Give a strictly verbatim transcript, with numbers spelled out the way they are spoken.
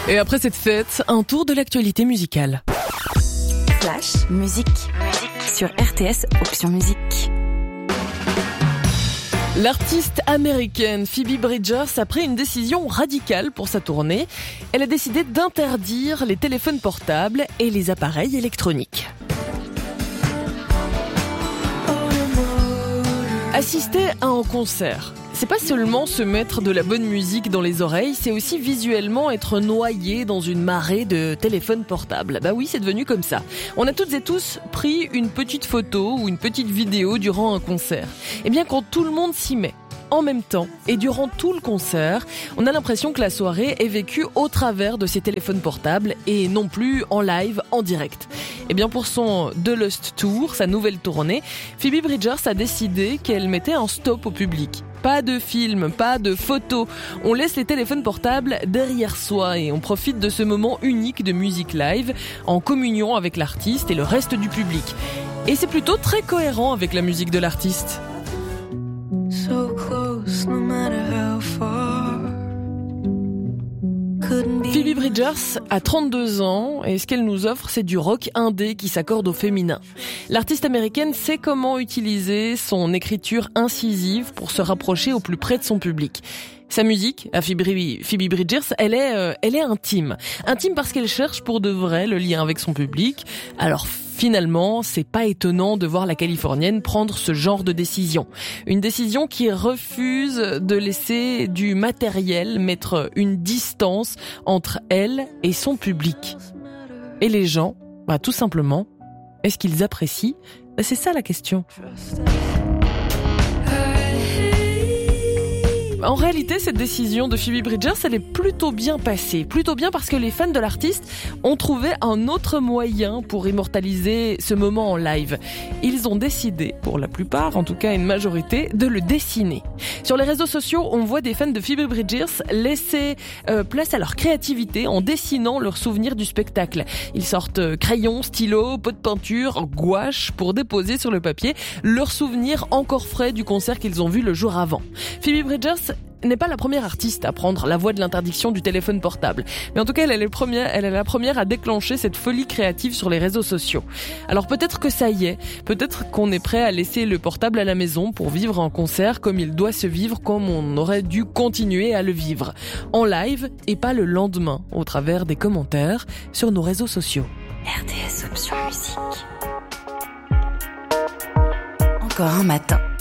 Et après cette fête, un tour de l'actualité musicale. Flash, musique. Musique. Sur R T S, option musique. L'artiste américaine Phoebe Bridgers a pris une décision radicale pour sa tournée. Elle a décidé d'interdire les téléphones portables et les appareils électroniques. Assister à un concert, c'est pas seulement se mettre de la bonne musique dans les oreilles, c'est aussi visuellement être noyé dans une marée de téléphones portables. Bah oui, c'est devenu comme ça. On a toutes et tous pris une petite photo ou une petite vidéo durant un concert. Et bien quand tout le monde s'y met, en même temps et durant tout le concert, on a l'impression que la soirée est vécue au travers de ces téléphones portables et non plus en live, en direct. Et bien pour son The Lost Tour, sa nouvelle tournée, Phoebe Bridgers a décidé qu'elle mettait un stop au public. Pas de film, pas de photos. On laisse les téléphones portables derrière soi et on profite de ce moment unique de musique live en communion avec l'artiste et le reste du public. Et c'est plutôt très cohérent avec la musique de l'artiste. So close, no matter how far. Phoebe Bridgers a trente-deux ans et ce qu'elle nous offre, c'est du rock indé qui s'accorde au féminin. L'artiste américaine sait comment utiliser son écriture incisive pour se rapprocher au plus près de son public. Sa musique, à Phoebe Bridgers, elle est, euh, elle est intime. Intime parce qu'elle cherche pour de vrai le lien avec son public. Alors finalement, c'est pas étonnant de voir la Californienne prendre ce genre de décision. Une décision qui refuse de laisser du matériel mettre une distance entre elle et son public. Et les gens, bah tout simplement, est-ce qu'ils apprécient ? C'est ça la question. En réalité, cette décision de Phoebe Bridgers, elle est plutôt bien passée. Plutôt bien parce que les fans de l'artiste ont trouvé un autre moyen pour immortaliser ce moment en live. Ils ont décidé, pour la plupart, en tout cas une majorité, de le dessiner. Sur les réseaux sociaux, on voit des fans de Phoebe Bridgers laisser euh, place à leur créativité en dessinant leurs souvenirs du spectacle. Ils sortent crayons, stylos, pots de peinture, gouache pour déposer sur le papier leurs souvenirs encore frais du concert qu'ils ont vu le jour avant. Phoebe Bridgers n'est pas la première artiste à prendre la voie de l'interdiction du téléphone portable. Mais en tout cas, elle est, le premier, elle est la première à déclencher cette folie créative sur les réseaux sociaux. Alors peut-être que ça y est, peut-être qu'on est prêt à laisser le portable à la maison pour vivre un concert comme il doit se vivre, comme on aurait dû continuer à le vivre. En live et pas le lendemain, au travers des commentaires sur nos réseaux sociaux. R T S, option musique. Encore un matin.